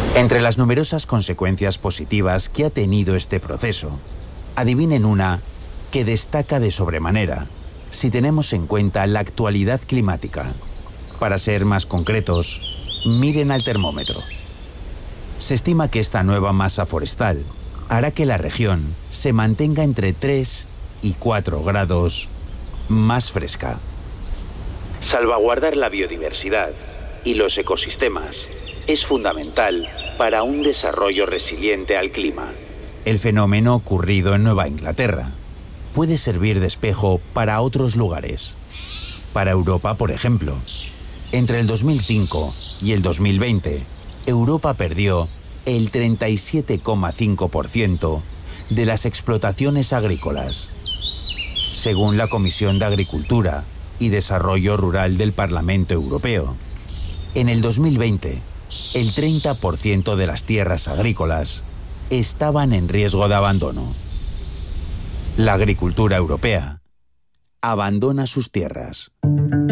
Entre las numerosas consecuencias positivas que ha tenido este proceso, adivinen una que destaca de sobremanera si tenemos en cuenta la actualidad climática. Para ser más concretos, miren al termómetro. Se estima que esta nueva masa forestal hará que la región se mantenga entre 3 y 4 grados más fresca. Salvaguardar la biodiversidad y los ecosistemas es fundamental para un desarrollo resiliente al clima. El fenómeno ocurrido en Nueva Inglaterra puede servir de espejo para otros lugares. Para Europa, por ejemplo, entre el 2005 y el 2020, Europa perdió el 37,5% de las explotaciones agrícolas. Según la Comisión de Agricultura y Desarrollo Rural del Parlamento Europeo, en el 2020, el 30% de las tierras agrícolas estaban en riesgo de abandono. La agricultura europea abandona sus tierras.